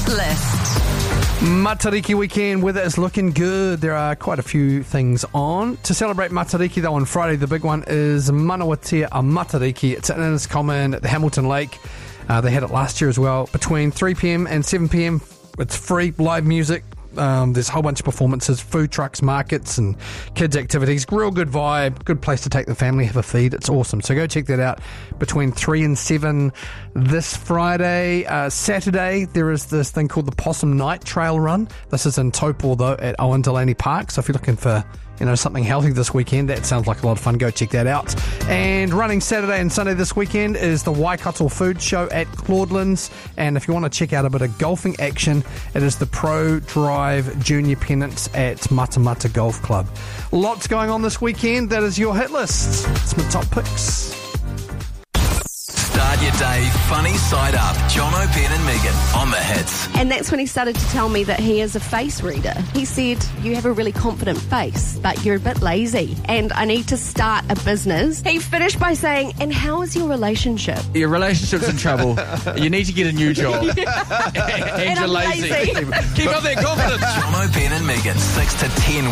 Hit List. Matariki weekend weather is looking good. There are quite a few things on. To celebrate Matariki, though, on Friday, the big one is Manawatia Matariki. It's at Inniscommon at the Hamilton Lake. They had it last year as well. Between 3pm and 7pm, it's free, live music. There's a whole bunch of performances, food trucks, markets, and kids' activities. Real good vibe, good place to take the family, have a feed. It's awesome. So go check that out between 3 and 7 this Friday. Saturday, there is this thing called the Possum Night Trail Run. This is in Taupo, though, at Owen Delaney Park. So if you're looking for something healthy this weekend, that sounds like a lot of fun. Go check that out. And running Saturday and Sunday this weekend is the Waikato Food Show at Claudelands. And if you want to check out a bit of golfing action, it is the Pro Drive Junior Pennants at Matamata Golf Club. Lots going on this weekend. That is your hit list. It's my top picks. Start your day funny side up. John O'Brien and Megan on the hits. And that's when he started to tell me that he is a face reader. He said, you have a really confident face, but you're a bit lazy, and I need to start a business. He finished by saying, and how is your relationship? Your relationship's in trouble. You need to get a new job. and you're I'm lazy. Keep up that confidence. John O'Brien and Megan, 6 to 10